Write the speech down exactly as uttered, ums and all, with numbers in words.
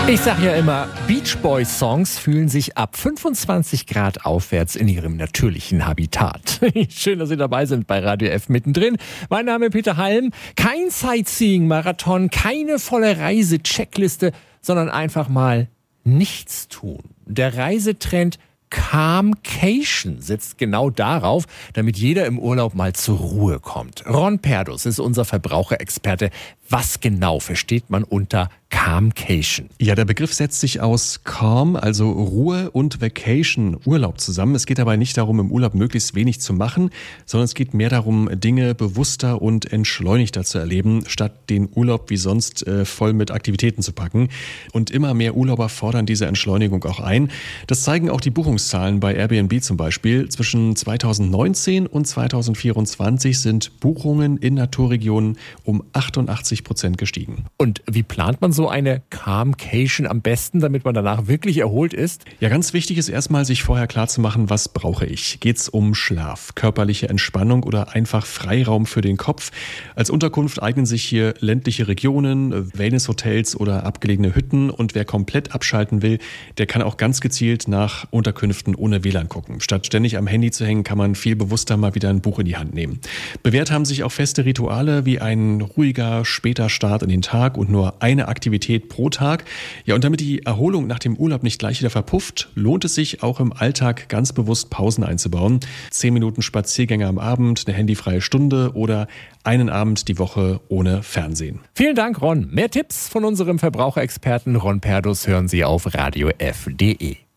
Ich sag ja immer, Beach Boys Songs fühlen sich ab fünfundzwanzig Grad aufwärts in ihrem natürlichen Habitat. Schön, dass Sie dabei sind bei Radio F mittendrin. Mein Name ist Peter Halm. Kein Sightseeing-Marathon, keine volle Reise-Checkliste, sondern einfach mal nichts tun. Der Reisetrend Calmcation setzt genau darauf, damit jeder im Urlaub mal zur Ruhe kommt. Ron Perdus ist unser Verbraucherexperte. Was genau versteht man unter Calmcation? Ja, der Begriff setzt sich aus Calm, also Ruhe, und Vacation, Urlaub, zusammen. Es geht dabei nicht darum, im Urlaub möglichst wenig zu machen, sondern es geht mehr darum, Dinge bewusster und entschleunigter zu erleben, statt den Urlaub wie sonst äh, voll mit Aktivitäten zu packen. Und immer mehr Urlauber fordern diese Entschleunigung auch ein. Das zeigen auch die Buchungszahlen bei Airbnb zum Beispiel. Zwischen zweitausendneunzehn und zweitausendvierundzwanzig sind Buchungen in Naturregionen um achtundachtzig Prozent gestiegen. Und wie plant man so eine Calmcation am besten, damit man danach wirklich erholt ist? Ja, ganz wichtig ist erstmal, sich vorher klarzumachen, was brauche ich? Geht's um Schlaf, körperliche Entspannung oder einfach Freiraum für den Kopf? Als Unterkunft eignen sich hier ländliche Regionen, Wellnesshotels oder abgelegene Hütten. Und wer komplett abschalten will, der kann auch ganz gezielt nach Unterkünften ohne W L A N gucken. Statt ständig am Handy zu hängen, kann man viel bewusster mal wieder ein Buch in die Hand nehmen. Bewährt haben sich auch feste Rituale wie ein ruhiger, später Start in den Tag und nur eine Aktivität pro Tag. Ja, und damit die Erholung nach dem Urlaub nicht gleich wieder verpufft, lohnt es sich auch im Alltag ganz bewusst Pausen einzubauen. Zehn Minuten Spaziergänge am Abend, eine handyfreie Stunde oder einen Abend die Woche ohne Fernsehen. Vielen Dank, Ron. Mehr Tipps von unserem Verbraucherexperten Ron Perdus hören Sie auf radio f punkt de.